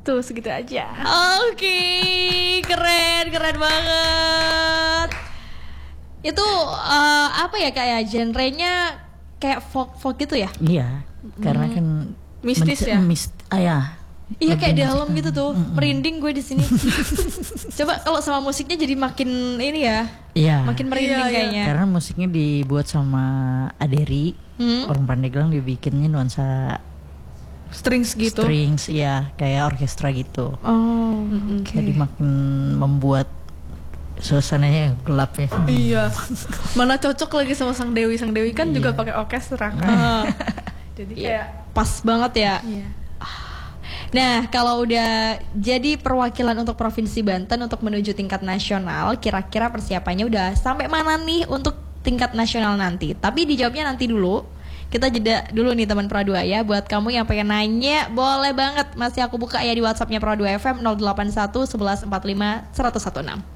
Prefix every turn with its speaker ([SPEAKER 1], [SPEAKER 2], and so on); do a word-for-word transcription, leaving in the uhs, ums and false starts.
[SPEAKER 1] Tuh segitu aja.
[SPEAKER 2] Oke, keren, keren banget. Itu uh, apa ya kayak genrenya kayak folk folk gitu ya?
[SPEAKER 3] Iya, karena kan
[SPEAKER 1] Mistis
[SPEAKER 3] menc-
[SPEAKER 1] ya?
[SPEAKER 3] Mist, ah, ya.
[SPEAKER 2] Iya kayak
[SPEAKER 3] Lebih
[SPEAKER 2] dalam
[SPEAKER 3] menciptakan.
[SPEAKER 2] gitu tuh, merinding gue di sini. Coba kalau sama musiknya jadi makin ini ya,
[SPEAKER 3] Iya.
[SPEAKER 2] makin merinding
[SPEAKER 1] Iya, iya.
[SPEAKER 2] kayaknya.
[SPEAKER 3] Karena musiknya dibuat sama Aderi,
[SPEAKER 2] Hmm?
[SPEAKER 3] orang Pandeglang, dibikinnya nuansa
[SPEAKER 1] Strings gitu.
[SPEAKER 3] strings, ya kayak orkestra gitu.
[SPEAKER 2] Oh, oke.
[SPEAKER 3] Jadi makin membuat suasananya gelap ya.
[SPEAKER 1] Iya. Mana cocok lagi sama Sang Dewi. Sang Dewi kan juga
[SPEAKER 3] Iya.
[SPEAKER 1] pakai orkestra kan.
[SPEAKER 2] Ah,
[SPEAKER 1] Jadi
[SPEAKER 2] iya.
[SPEAKER 1] kayak
[SPEAKER 2] Pas banget ya.
[SPEAKER 1] iya.
[SPEAKER 2] Nah, kalau udah jadi perwakilan untuk Provinsi Banten untuk menuju tingkat nasional, kira-kira persiapannya udah sampai mana nih untuk tingkat nasional nanti? Tapi dijawabnya nanti dulu. Kita jeda dulu nih teman Pro dua ya. Buat kamu yang pengen nanya, boleh banget. Masih aku buka ya di WhatsAppnya Pro dua F M nol delapan satu satu satu empat lima satu nol satu enam.